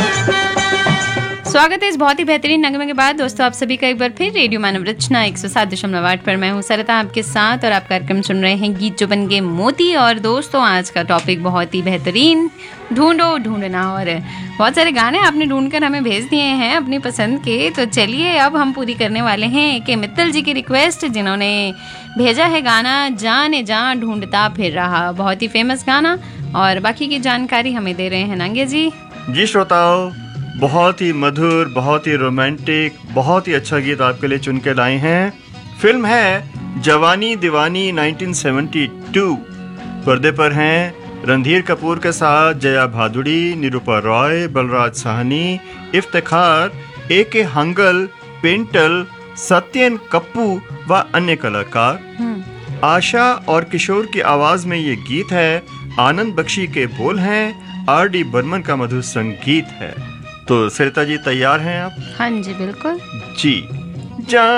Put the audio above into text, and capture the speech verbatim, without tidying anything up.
स्वागत है इस बहुत ही बेहतरीन नगमे के बाद दोस्तों आप सभी का एक बार फिर रेडियो मानव रचना एक सौ सात दशमलव आठ पर मैं हूँ सरिता आपके साथ और आप कार्यक्रम सुन रहे हैं गीत जो बन गए मोती। और दोस्तों आज का टॉपिक बहुत ही बेहतरीन, ढूंढो ढूंढना। और बहुत सारे गाने आपने ढूंढकर हमें भेज दिए हैं अपनी पसंद के, तो चलिए अब हम पूरी करने वाले हैं के मित्तल जी की रिक्वेस्ट, जिन्होंने भेजा है गाना जाने जा ढूंढता फिर रहा, बहुत ही फेमस गाना। और बाकी की जानकारी हमें दे रहे हैं नांगे जी। जी श्रोताओ, बहुत ही मधुर, बहुत ही रोमांटिक, बहुत ही अच्छा गीत आपके लिए चुन के लाए हैं। फिल्म है जवानी दीवानी उन्नीस सौ बहत्तर। पर्दे पर हैं रणधीर कपूर के साथ जया भादुड़ी, निरूपा रॉय, बलराज साहनी, इफ्तिखार, ए के हंगल, पेंटल, सत्यन कप्पू व अन्य कलाकार। आशा और किशोर की आवाज में ये गीत है। आनंद बख्शी के बोल हैं, आर डी बर्मन का मधुर संगीत है। तो सरिता जी तैयार हैं आप? हाँ जी बिल्कुल जी। जा